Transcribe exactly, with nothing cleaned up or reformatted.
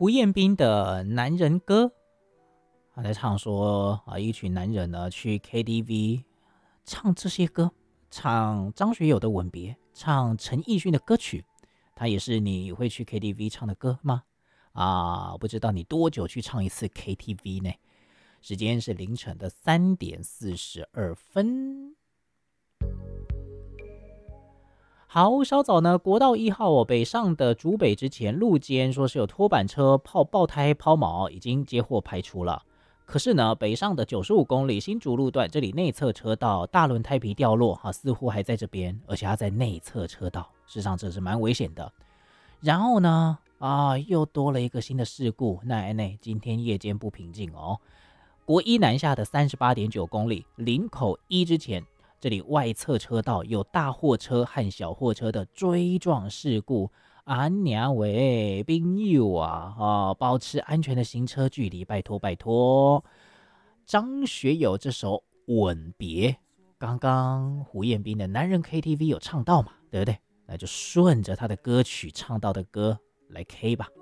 胡彦斌的男人歌，他在唱说啊，一群男人呢去 K T V 唱这些歌，唱张学友的《吻别》，唱陈奕迅的歌曲，他也是你会去 K T V 唱的歌吗？啊，不知道你多久去唱一次 K T V 呢？时间是凌晨的三点四十二分。好，稍早呢，国道一号哦，北上的竹北之前路肩说是有拖板车泡爆胎抛锚，已经接获排除了。可是呢，北上的九十五公里新竹路段这里内侧车道大轮胎皮掉落，哈，似乎还在这边，而且它在内侧车道，事实上这是蛮危险的。然后呢，啊，又多了一个新的事故，奈奈今天夜间不平静哦。国一南下的三十八点九公里，林口一之前。这里外侧车道有大货车和小货车的追撞事故，啊娘喂，朋友啊，啊，保持安全的行车距离，拜托拜托。张学友这首《吻别》，刚刚胡彦斌的男人 K T V 有唱到嘛，对不对？那就顺着他的歌曲唱到的歌来 K 吧。